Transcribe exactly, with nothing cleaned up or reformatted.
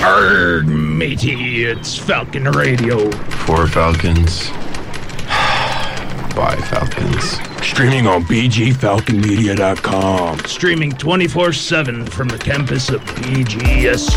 Arrgh, matey, it's Falcon Radio. For Falcons, by Falcons. Streaming on b g falcon media dot com. Streaming twenty-four seven from the campus of B G S